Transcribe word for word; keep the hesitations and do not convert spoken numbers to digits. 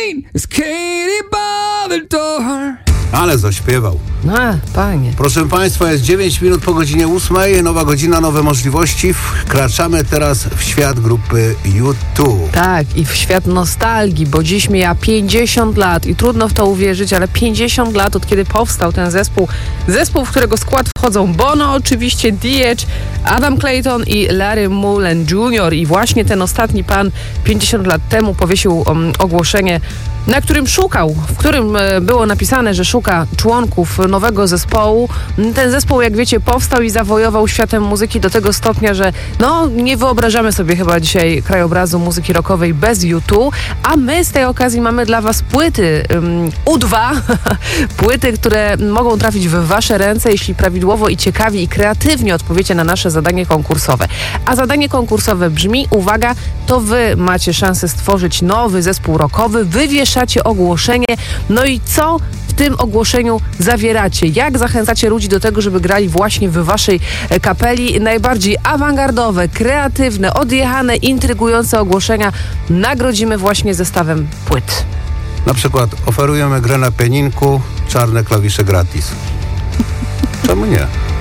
rain as Katie barred the door. Ale zaśpiewał. A, panie. Proszę Państwa, jest dziewięć minut po godzinie ósmej. Nowa godzina, nowe możliwości. Wkraczamy teraz w świat grupy U dwa. Tak, i w świat nostalgii, bo dziś mija pięćdziesiąt lat i trudno w to uwierzyć, ale pięćdziesiąt lat od kiedy powstał ten zespół. Zespół, w którego skład wchodzą Bono, oczywiście D H, Adam Clayton i Larry Mullen junior I właśnie ten ostatni pan pięćdziesiąt lat temu powiesił um, ogłoszenie, na którym szukał, w którym e, było napisane, że szuka członków nowego zespołu. Ten zespół, jak wiecie, powstał i zawojował światem muzyki do tego stopnia, że no nie wyobrażamy sobie chyba dzisiaj krajobrazu muzyki rockowej bez U dwa, a my z tej okazji mamy dla was płyty um, U dwa, płyty, które mogą trafić w wasze ręce, jeśli prawidłowo i ciekawie i kreatywnie odpowiecie na nasze zadanie konkursowe. A zadanie konkursowe brzmi, uwaga, to wy macie szansę stworzyć nowy zespół rockowy, wywieszacie ogłoszenie, no i co w tym ogłoszeniu zawieracie? Jak zachęcacie ludzi do tego, żeby grali właśnie w waszej kapeli? Najbardziej awangardowe, kreatywne, odjechane, intrygujące ogłoszenia nagrodzimy właśnie zestawem płyt. Na przykład oferujemy grę na pianinku, czarne klawisze gratis. Czemu nie?